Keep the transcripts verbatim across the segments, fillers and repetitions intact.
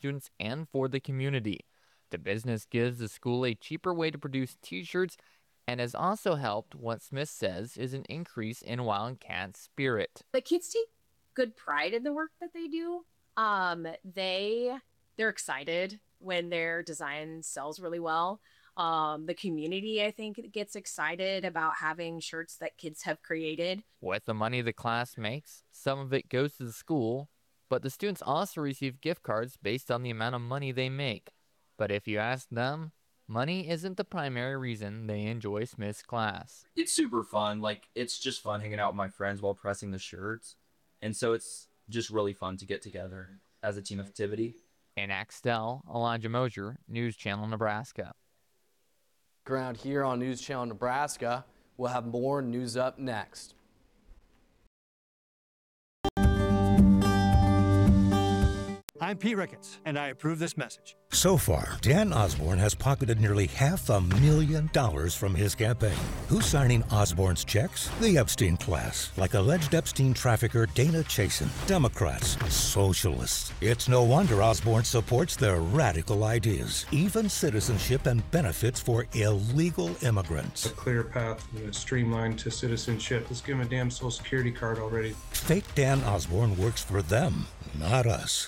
students and for the community. The business gives the school a cheaper way to produce t-shirts and has also helped what Smith says is an increase in Wildcat spirit. The kids take good pride in the work that they do. Um, they, they're excited when their design sells really well. Um, the community, I think, gets excited about having shirts that kids have created. With the money the class makes, some of it goes to the school, but the students also receive gift cards based on the amount of money they make. But if you ask them, money isn't the primary reason they enjoy Smith's class. It's super fun. Like, it's just fun hanging out with my friends while pressing the shirts. And so it's just really fun to get together as a team activity. In Axtell, Elijah Mosier, News Channel, Nebraska. Around here on News Channel Nebraska, we'll have more news up next. I'm Pete Ricketts, and I approve this message. So far, Dan Osborne has pocketed nearly half a million dollars from his campaign. Who's signing Osborne's checks? The Epstein class, like alleged Epstein trafficker Dana Chasen. Democrats, socialists. It's no wonder Osborne supports their radical ideas, even citizenship and benefits for illegal immigrants. A clear path, you know, streamlined to citizenship. Let's give him a damn social security card already. Fake Dan Osborne works for them, not us.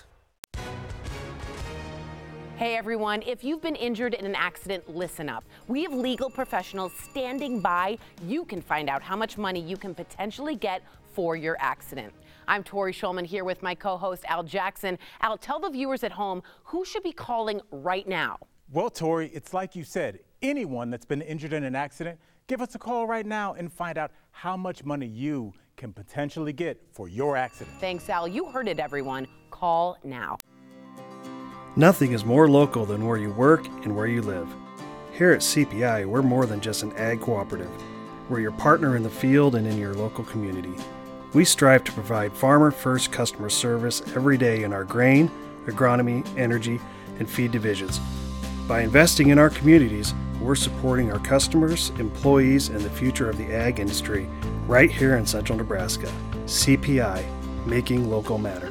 Hey everyone, if you've been injured in an accident, listen up. We have legal professionals standing by. You can find out how much money you can potentially get for your accident. I'm Tori Schulman here with my co-host Al Jackson. Al, tell the viewers at home who should be calling right now. Well, Tori, it's like you said, anyone that's been injured in an accident, give us a call right now and find out how much money you can potentially get for your accident. Thanks, Al. You heard it, everyone. Call now. Nothing is more local than where you work and where you live. Here at C P I, we're more than just an ag cooperative. We're your partner in the field and in your local community. We strive to provide farmer-first customer service every day in our grain, agronomy, energy, and feed divisions. By investing in our communities, we're supporting our customers, employees, and the future of the ag industry right here in central Nebraska. C P I, making local matter.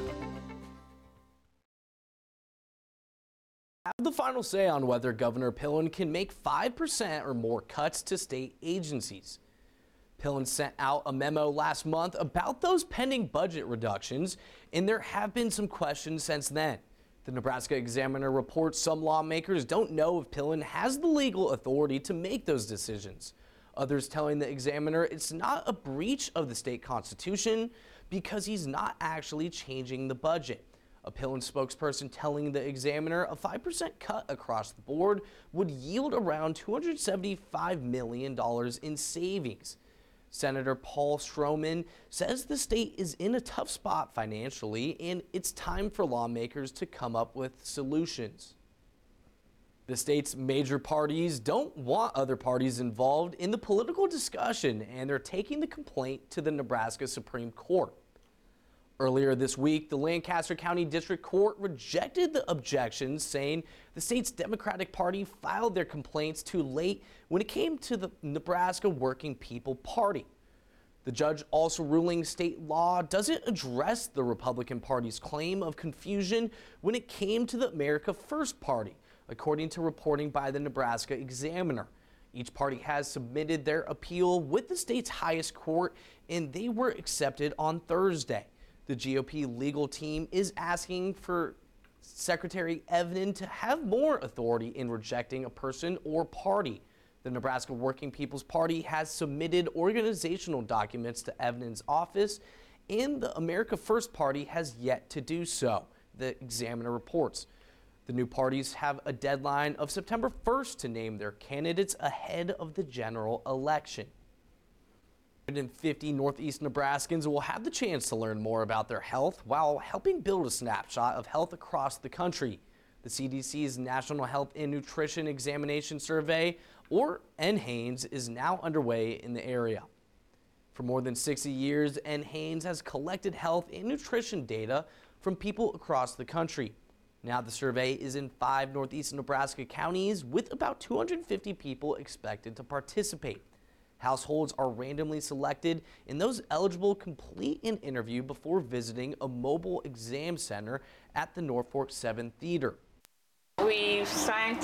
Have the final say on whether Governor Pillen can make five percent or more cuts to state agencies. Pillen sent out a memo last month about those pending budget reductions, and there have been some questions since then. The Nebraska Examiner reports some lawmakers don't know if Pillen has the legal authority to make those decisions. Others telling the Examiner it's not a breach of the state constitution because he's not actually changing the budget. A Pillen spokesperson telling the Examiner a five percent cut across the board would yield around two hundred seventy-five million dollars in savings. Senator Paul Stroman says the state is in a tough spot financially and it's time for lawmakers to come up with solutions. The state's major parties don't want other parties involved in the political discussion, and they're taking the complaint to the Nebraska Supreme Court. Earlier this week, the Lancaster County District Court rejected the objections, saying the state's Democratic Party filed their complaints too late when it came to the Nebraska Working People Party. The judge also ruling state law doesn't address the Republican Party's claim of confusion when it came to the America First Party, according to reporting by the Nebraska Examiner. Each party has submitted their appeal with the state's highest court, and they were accepted on Thursday. The G O P legal team is asking for Secretary Evnen to have more authority in rejecting a person or party. The Nebraska Working People's Party has submitted organizational documents to Evnen's office, and the America First Party has yet to do so, the Examiner reports. The new parties have a deadline of September first to name their candidates ahead of the general election. one hundred fifty Northeast Nebraskans will have the chance to learn more about their health while helping build a snapshot of health across the country. The C D C's National Health and Nutrition Examination Survey, or N HANES, is now underway in the area. For more than sixty years, N HANES has collected health and nutrition data from people across the country. Now the survey is in five Northeast Nebraska counties with about two hundred fifty people expected to participate. Households are randomly selected, and those eligible complete an interview before visiting a mobile exam center at the Norfolk seven Theater. We signed